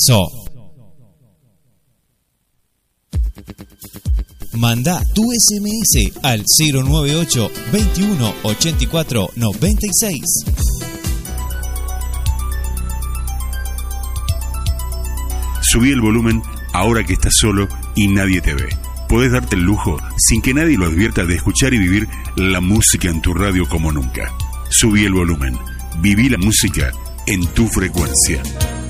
comenzó. Manda tu SMS al 098 21 84 96. Subí el volumen ahora que estás solo y nadie te ve. Podés darte el lujo, sin que nadie lo advierta, de escuchar y vivir la música en tu radio como nunca. Subí el volumen. Viví la música en tu frecuencia.